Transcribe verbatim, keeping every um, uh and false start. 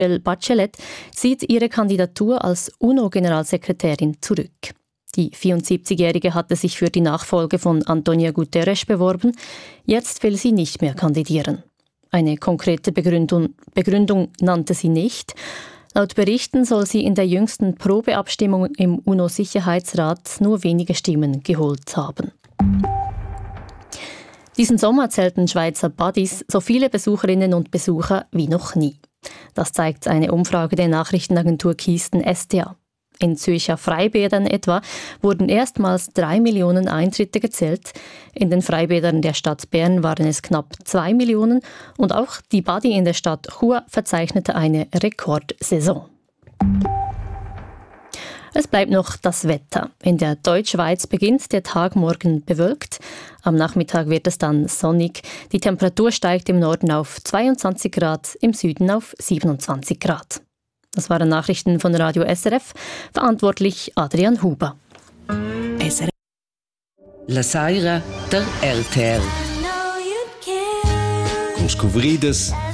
Bachelet zieht ihre Kandidatur als UNO-Generalsekretärin zurück. Die vierundsiebzigjährige hatte sich für die Nachfolge von Antonio Guterres beworben. Jetzt will sie nicht mehr kandidieren. Eine konkrete Begründung, Begründung nannte sie nicht. Laut Berichten soll sie in der jüngsten Probeabstimmung im UNO-Sicherheitsrat nur wenige Stimmen geholt haben. Diesen Sommer zählten Schweizer Buddies so viele Besucherinnen und Besucher wie noch nie. Das zeigt eine Umfrage der Nachrichtenagentur Kisten S T A. In Zürcher Freibädern etwa wurden erstmals drei Millionen Eintritte gezählt. In den Freibädern der Stadt Bern waren es knapp zwei Millionen und auch die Badi in der Stadt Chur verzeichnete eine Rekordsaison. Es bleibt noch das Wetter. In der Deutschschweiz beginnt der Tag morgen bewölkt. Am Nachmittag wird es dann sonnig. Die Temperatur steigt im Norden auf zweiundzwanzig Grad, im Süden auf siebenundzwanzig Grad. Das waren Nachrichten von Radio S R F. Verantwortlich Adrian Huber. S R F. La Saira der R T L. Con scobrides